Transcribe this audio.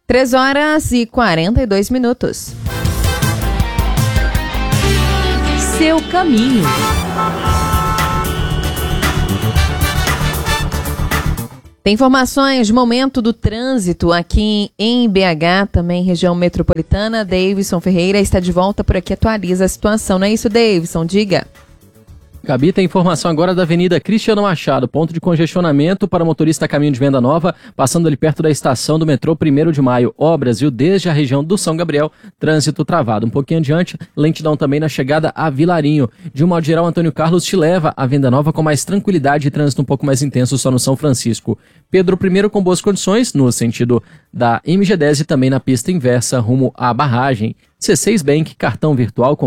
3h42. Seu caminho. Tem informações de momento do trânsito aqui em BH, também região metropolitana. Davidson Ferreira está de volta por aqui, atualiza a situação. Não é isso, Davidson? Diga. Gabi, tem informação agora da Avenida Cristiano Machado, ponto de congestionamento para motorista a caminho de Venda Nova, passando ali perto da estação do metrô 1º de Maio, obras, viu? Desde a região do São Gabriel, trânsito travado. Um pouquinho adiante, lentidão também na chegada a Vilarinho. De um modo geral, Antônio Carlos te leva a Venda Nova com mais tranquilidade e trânsito um pouco mais intenso só no São Francisco. Pedro I com boas condições, no sentido da MG10 e também na pista inversa, rumo à barragem. C6 Bank, cartão virtual com